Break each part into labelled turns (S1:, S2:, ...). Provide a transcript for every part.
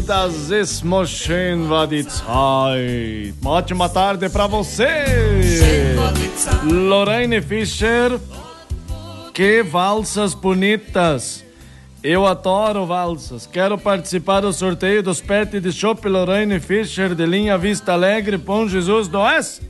S1: das ist schön war die Zeit. Uma ótima tarde pra você. Lorraine Fischer, que valsas bonitas. Eu adoro valsas. Quero participar do sorteio dos pets de chopp Lorraine Fischer de linha Vista Alegre, Bom Jesus do Oeste.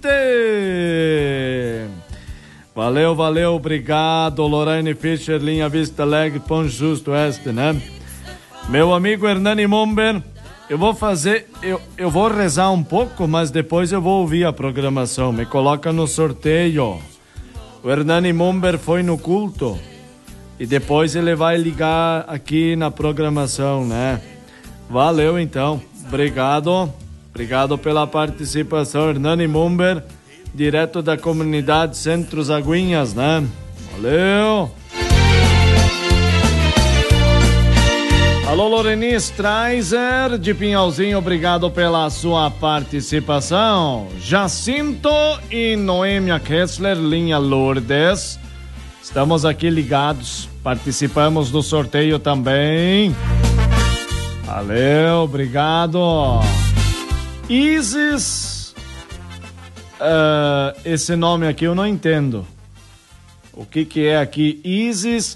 S1: Valeu, obrigado, Lorraine Fischer, linha Vista Alegre, Bom Jesus do Oeste, né? Meu amigo Hernani Momber, eu vou rezar um pouco, mas depois eu vou ouvir a programação. Me coloca no sorteio. O Hernani Momber foi no culto e depois ele vai ligar aqui na programação, né? Valeu, então. Obrigado pela participação, Hernani Momber, direto da comunidade Centros Aguinhas, né? Valeu! Alô, Loreni Streiser, de Pinhalzinho, obrigado pela sua participação. Jacinto e Noêmia Kessler, linha Lourdes. Estamos aqui ligados, participamos do sorteio também. Valeu, obrigado. Isis, esse nome aqui eu não entendo. O que é aqui? Isis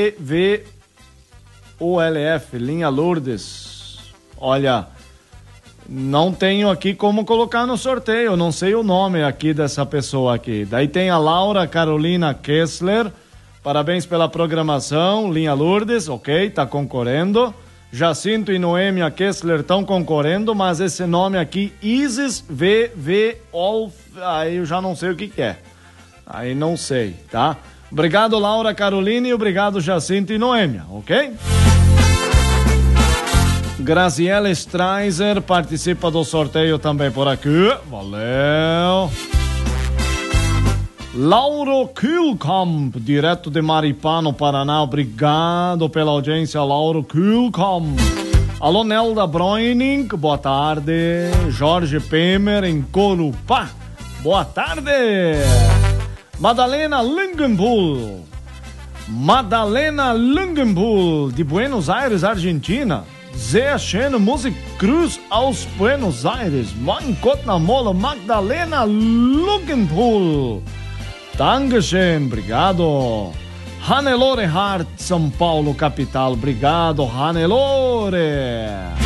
S1: VVOLF, linha Lourdes. Olha, não tenho aqui como colocar no sorteio, não sei o nome aqui dessa pessoa aqui. Daí tem a Laura Carolina Kessler, parabéns pela programação, linha Lourdes, ok, tá concorrendo. Jacinto e Noêmia Kessler estão concorrendo, mas esse nome aqui, Isis VVOLF, aí eu já não sei o que é. Aí não sei, tá? Obrigado, Laura Carolina, e obrigado, Jacinto e Noêmia, ok? Graziela Streiser participa do sorteio também por aqui. Valeu. Lauro Kühlkamp, direto de Maripá, no Paraná. Obrigado pela audiência, Lauro Kühlkamp. Alô, Nelda Broining, boa tarde. Jorge Pemer, em Corupá, boa tarde. Madalena Lungenbull, de Buenos Aires, Argentina. Zé Cheno, Music Cruz aus Buenos Aires. Mein Gott na Mola, Magdalena Lungenbull. Dankeschön, obrigado. Hannelore Hart, São Paulo, capital. Obrigado, Hannelore.